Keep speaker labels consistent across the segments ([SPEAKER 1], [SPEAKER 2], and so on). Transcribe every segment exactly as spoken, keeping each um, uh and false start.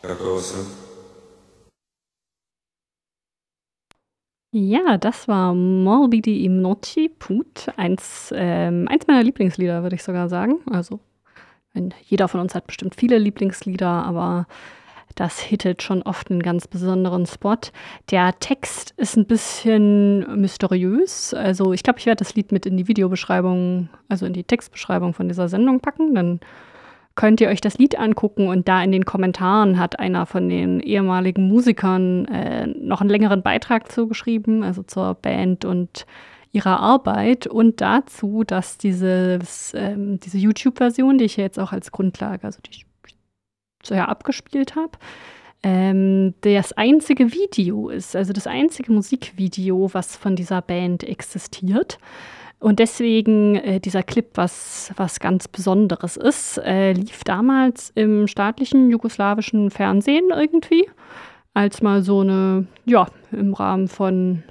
[SPEAKER 1] Carcosa.
[SPEAKER 2] Ja, das war Morbidi im Noci Put, eins, ähm, eins meiner Lieblingslieder, würde ich sogar sagen. Also, ein, jeder von uns hat bestimmt viele Lieblingslieder, aber das hittet schon oft einen ganz besonderen Spot. Der Text ist ein bisschen mysteriös. Also, ich glaube, ich werde das Lied mit in die Videobeschreibung, also in die Textbeschreibung von dieser Sendung packen. Dann könnt ihr euch das Lied angucken und da in den Kommentaren hat einer von den ehemaligen Musikern äh, noch einen längeren Beitrag zugeschrieben, also zur Band und ihrer Arbeit und dazu, dass dieses, ähm, diese YouTube-Version, die ich jetzt auch als Grundlage, also die ich vorher abgespielt habe, ähm, das einzige Video ist, also das einzige Musikvideo, was von dieser Band existiert. Und deswegen äh, dieser Clip, was, was ganz Besonderes ist, äh, lief damals im staatlichen jugoslawischen Fernsehen irgendwie, als mal so eine, ja, im Rahmen von,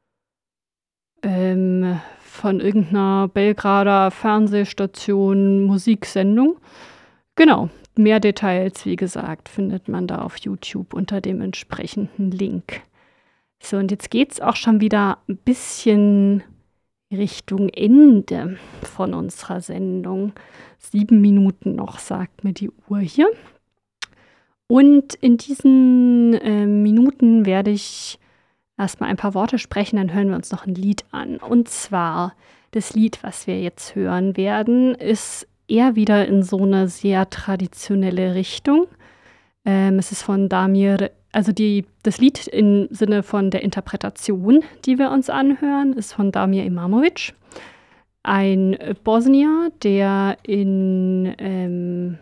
[SPEAKER 2] ähm, von irgendeiner Belgrader Fernsehstation Musiksendung. Genau, mehr Details, wie gesagt, findet man da auf YouTube unter dem entsprechenden Link. So, und jetzt geht's auch schon wieder ein bisschen Richtung Ende von unserer Sendung. Sieben Minuten noch, sagt mir die Uhr hier. Und in diesen äh, Minuten werde ich erstmal ein paar Worte sprechen, dann hören wir uns noch ein Lied an. Und zwar das Lied, was wir jetzt hören werden, ist eher wieder in so eine sehr traditionelle Richtung. Ähm, es ist von Damir, also die, das Lied im Sinne von der Interpretation, die wir uns anhören, ist von Damir Imamovic, ein Bosnier, der in, ähm,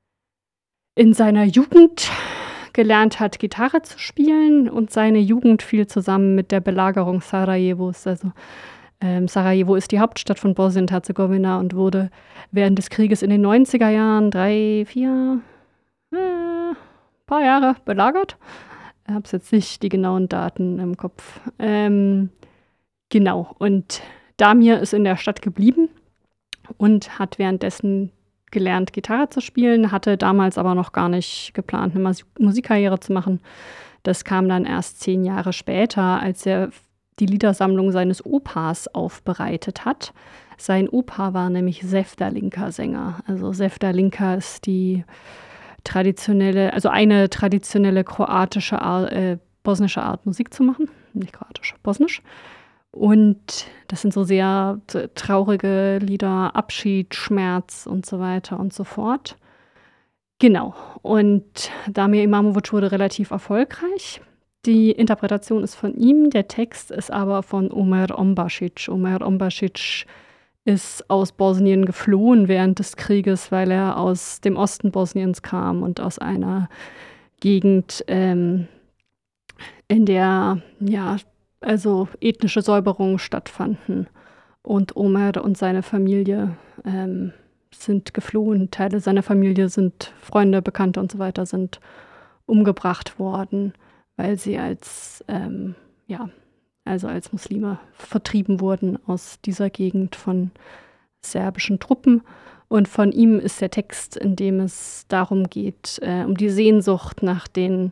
[SPEAKER 2] in seiner Jugend gelernt hat, Gitarre zu spielen und seine Jugend fiel zusammen mit der Belagerung Sarajevos. Also ähm, Sarajevo ist die Hauptstadt von Bosnien-Herzegowina und wurde während des Krieges in den neunziger Jahren drei, vier, äh, paar Jahre belagert. Ich habe jetzt nicht die genauen Daten im Kopf. Ähm, genau, und Damir ist in der Stadt geblieben und hat währenddessen gelernt, Gitarre zu spielen, hatte damals aber noch gar nicht geplant, eine Mas- Musikkarriere zu machen. Das kam dann erst zehn Jahre später, als er die Liedersammlung seines Opas aufbereitet hat. Sein Opa war nämlich Sevdalinka-Sänger. Also Sevdalinka ist die traditionelle, also eine traditionelle kroatische, Ar äh, bosnische Art Musik zu machen. Nicht kroatisch, bosnisch. Und das sind so sehr t- traurige Lieder, Abschied, Schmerz und so weiter und so fort. Genau. Und Damir Imamovic wurde relativ erfolgreich. Die Interpretation ist von ihm, der Text ist aber von Omer Ombasic. Omer Ombasic ist aus Bosnien geflohen während des Krieges, weil er aus dem Osten Bosniens kam und aus einer Gegend, ähm, in der ja also ethnische Säuberungen stattfanden. Und Omer und seine Familie ähm, sind geflohen. Teile seiner Familie sind Freunde, Bekannte und so weiter sind umgebracht worden, weil sie als ähm, ja also als Muslime vertrieben wurden aus dieser Gegend von serbischen Truppen. Und von ihm ist der Text, in dem es darum geht, äh, um die Sehnsucht nach den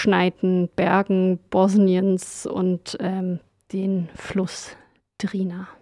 [SPEAKER 2] beschneiten Bergen Bosniens und ähm, den Fluss Drina.